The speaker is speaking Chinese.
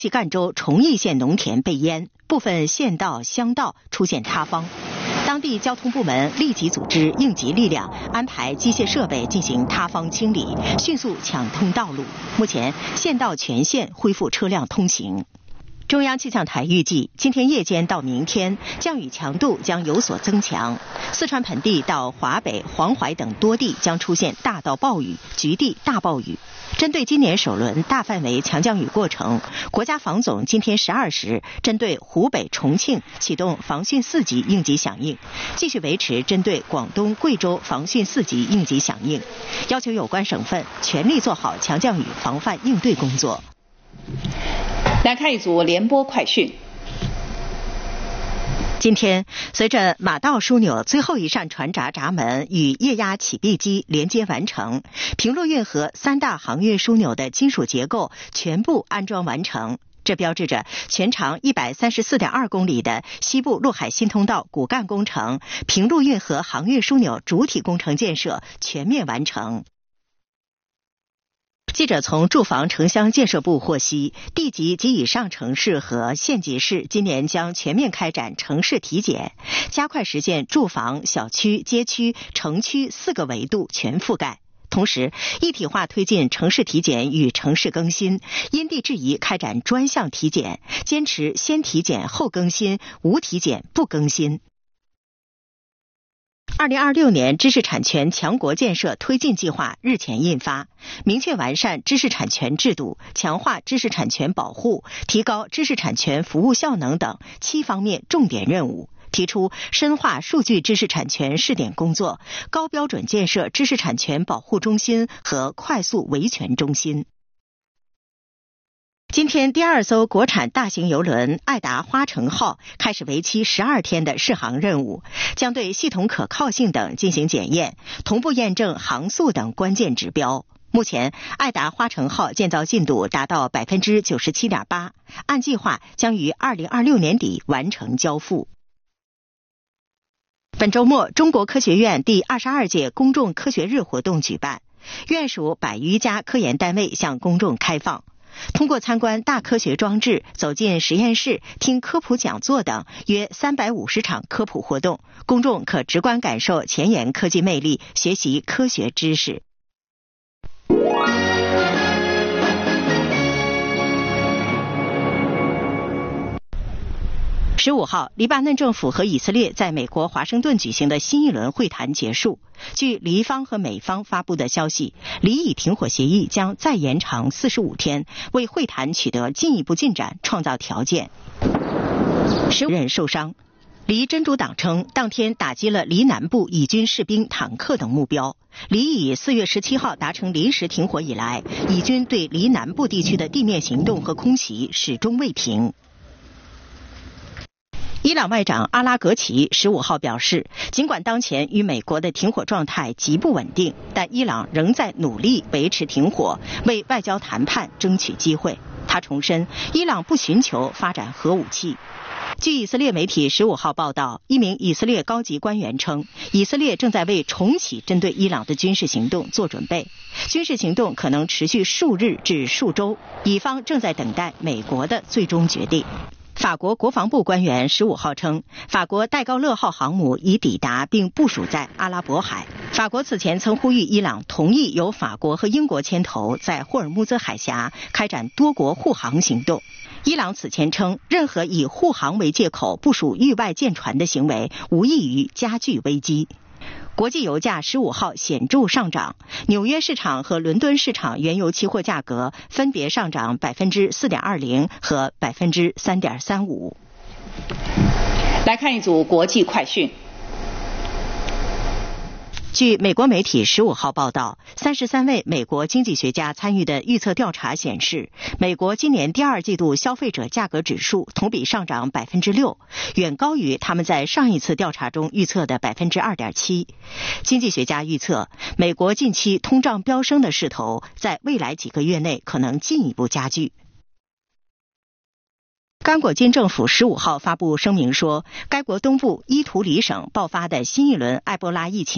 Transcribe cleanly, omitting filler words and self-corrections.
及赣州崇义县农田被淹，部分县道、乡道出现塌方。当地交通部门立即组织应急力量，安排机械设备进行塌方清理，迅速抢通道路。目前，县道全线恢复车辆通行。中央气象台预计，今天夜间到明天，降雨强度将有所增强。四川盆地到华北、黄淮等多地将出现大到暴雨、局地大暴雨。针对今年首轮大范围强降雨过程，国家防总今天12时针对湖北、重庆启动防汛4级应急响应，继续维持针对广东、贵州防汛4级应急响应，要求有关省份全力做好强降雨防范应对工作。 来看一组联播快讯。 今天，随着马道枢纽最后一扇船闸闸门与液压起闭机连接完成，平陆运河3大航运枢纽的金属结构全部安装完成。这标志着全长134.2公里的西部陆海新通道骨干工程、平陆运河航运枢纽主体工程建设全面完成。记者从住房城乡建设部获悉，地级及以上城市和县级市今年将全面开展城市体检，加快实现住房、小区、街区、城区4个维度全覆盖。同时，一体化推进城市体检与城市更新，因地制宜开展专项体检，坚持先体检后更新，无体检不更新。2026年知识产权强国建设推进计划日前印发，明确完善知识产权制度，强化知识产权保护，提高知识产权服务效能等7方面重点任务，提出深化数据知识产权试点工作，高标准建设知识产权保护中心和快速维权中心。今天，第2艘国产大型邮轮爱达花城号开始为期12天的试航任务，将对系统可靠性等进行检验，同步验证航速等关键指标。目前，爱达花城号建造进度达到 97.8%， 按计划将于2026年底完成交付。本周末，中国科学院第22届公众科学日活动举办，院属100余家科研单位向公众开放。通过参观大科学装置、走进实验室、听科普讲座等约350场科普活动，公众可直观感受前沿科技魅力，学习科学知识。15号，黎巴嫩政府和以色列在美国华盛顿举行的新一轮会谈结束。据黎方和美方发布的消息，黎以停火协议将再延长45天，为会谈取得进一步进展创造条件。15人受伤。黎真主党称，当天打击了黎南部以军士兵、坦克等目标。黎以4月17号达成临时停火以来，以军对黎南部地区的地面行动和空袭始终未停。伊朗外长阿拉格齐15号表示，尽管当前与美国的停火状态极不稳定，但伊朗仍在努力维持停火，为外交谈判争取机会。他重申，伊朗不寻求发展核武器。据以色列媒体15号报道，一名以色列高级官员称，以色列正在为重启针对伊朗的军事行动做准备，军事行动可能持续数日至数周，以方正在等待美国的最终决定。法国国防部官员15号称，法国戴高乐号航母已抵达并部署在阿拉伯海。法国此前曾呼吁伊朗同意由法国和英国牵头在霍尔木兹海峡开展多国护航行动。伊朗此前称，任何以护航为借口部署域外舰船的行为无异于加剧危机。国际油价15号显著上涨，纽约市场和伦敦市场原油期货价格分别上涨 4.20% 和 3.35%。 来看一组国际快讯。 据美国媒体15号报道，33位美国经济学家参与的预测调查显示，美国今年第2季度消费者价格指数同比上涨 6%， 远高于他们在上一次调查中预测的 2.7%。经济学家预测，美国近期通胀飙升的势头在未来几个月内可能进一步加剧。刚果金政府15号发布声明说，该国东部伊图里省爆发的新一轮埃博拉疫情